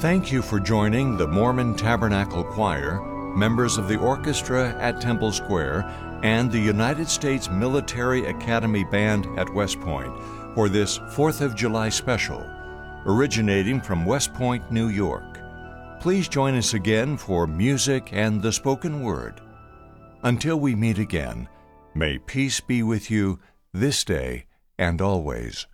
Thank you for joining the Mormon Tabernacle Choir, members of the orchestra at Temple Square, and the United States Military Academy Band at West Point for this 4th of July special, originating from West Point, New York. Please join us again for music and the spoken word. Until we meet again, may peace be with you this day and always.